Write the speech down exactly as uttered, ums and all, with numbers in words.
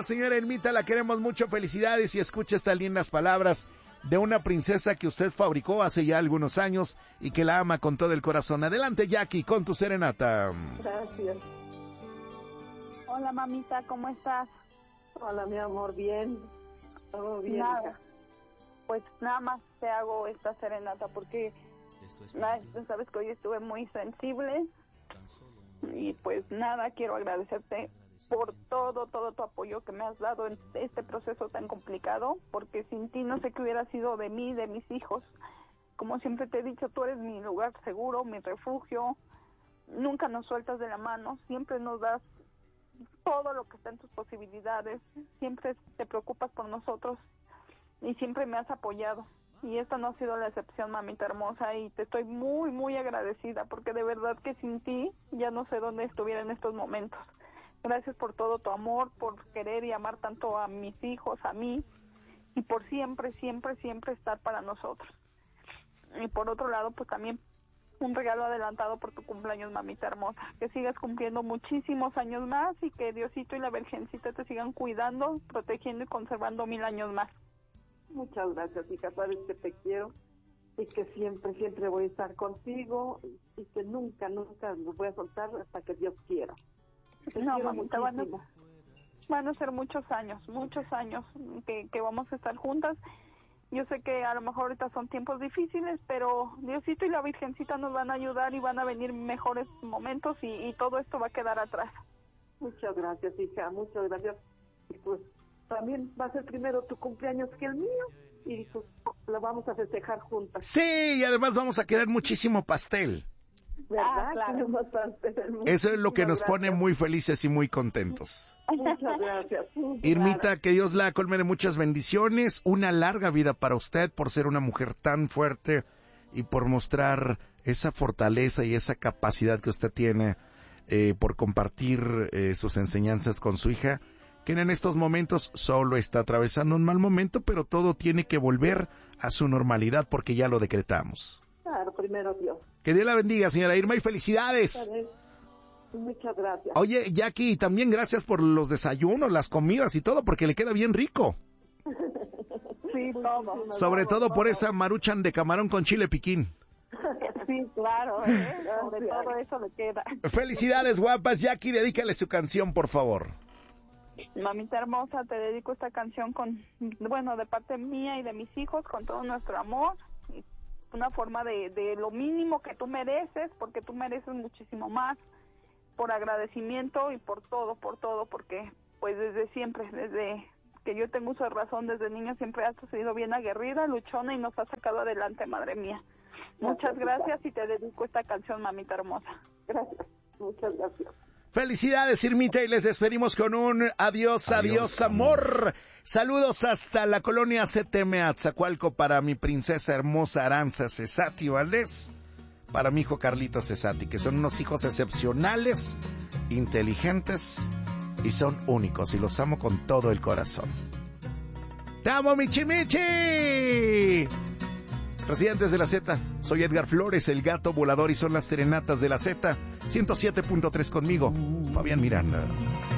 señora Irmita, la queremos mucho, felicidades y escucha estas lindas palabras de una princesa que usted fabricó hace ya algunos años y que la ama con todo el corazón. Adelante, Jackie, con tu serenata. Gracias. Hola, mamita, ¿cómo estás? Hola, mi amor, bien. Todo bien, Nada. hija. Pues nada más te hago esta serenata porque nada, tú sabes que hoy estuve muy sensible y pues nada, quiero agradecerte por todo, todo tu apoyo que me has dado en este proceso tan complicado, porque sin ti no sé qué hubiera sido de mí, de mis hijos. Como siempre te he dicho, tú eres mi lugar seguro, mi refugio, nunca nos sueltas de la mano, siempre nos das todo lo que está en tus posibilidades, siempre te preocupas por nosotros y siempre me has apoyado. Y esta no ha sido la excepción, mamita hermosa, y te estoy muy, muy agradecida, porque de verdad que sin ti ya no sé dónde estuviera en estos momentos. Gracias por todo tu amor, por querer y amar tanto a mis hijos, a mí, y por siempre, siempre, siempre estar para nosotros. Y por otro lado, pues también un regalo adelantado por tu cumpleaños, mamita hermosa. Que sigas cumpliendo muchísimos años más y que Diosito y la Virgencita te sigan cuidando, protegiendo y conservando mil años más. Muchas gracias, hija. Sabes que te quiero y que siempre, siempre voy a estar contigo y que nunca, nunca nos voy a soltar hasta que Dios quiera. Te No, quiero mamita, van a, muchísimo. van a ser muchos años, muchos años que, que vamos a estar juntas. Yo sé que a lo mejor ahorita son tiempos difíciles, pero Diosito y la Virgencita nos van a ayudar y van a venir mejores momentos y, y todo esto va a quedar atrás. Muchas gracias, hija, muchas gracias. Y pues también va a ser primero tu cumpleaños que el mío y pues lo vamos a festejar juntas. Sí, y además vamos a querer muchísimo pastel. ¿Verdad? Ah, claro. Queremos hacer Eso es lo que nos muchísimas pone gracias. muy felices y muy contentos. Muchas gracias. Irmita, Claro. que Dios la colme de muchas bendiciones, una larga vida para usted por ser una mujer tan fuerte y por mostrar esa fortaleza y esa capacidad que usted tiene eh, por compartir eh, sus enseñanzas con su hija, que en estos momentos solo está atravesando un mal momento, pero todo tiene que volver a su normalidad porque ya lo decretamos. Claro, primero Dios. Que Dios la bendiga, señora Irma, y felicidades. ¿Sabes? Muchas gracias. Oye, Jackie, también gracias por los desayunos, las comidas y todo, porque le queda bien rico. Sí, todo. Sobre todo por esa maruchan de camarón con chile piquín. Sí, claro, ¿eh? Sobre todo eso le queda. Felicidades, guapas. Jackie, dedícale su canción, por favor. Mamita hermosa, te dedico esta canción con, bueno, de parte mía y de mis hijos, con todo nuestro amor. Una forma de, de lo mínimo que tú mereces, porque tú mereces muchísimo más, por agradecimiento y por todo, por todo, porque pues desde siempre, desde que yo tengo uso de razón, desde niña siempre has sido bien aguerrida, luchona y nos has sacado adelante, madre mía. Muchas gracias y te dedico esta canción, mamita hermosa. Gracias, muchas gracias. Felicidades, Irmita, y les despedimos con un adiós, adiós, adiós amor. Saludos hasta la colonia C T M Atzacualco para mi princesa hermosa Aranza Cesati Valdés, para mi hijo Carlito Cesati, que son unos hijos excepcionales, inteligentes y son únicos, y los amo con todo el corazón. ¡Te amo, Michi Michi! Residentes de la Z, soy Edgar Flores, el gato volador, y son las serenatas de la Z, ciento siete punto tres conmigo, Fabián Miranda.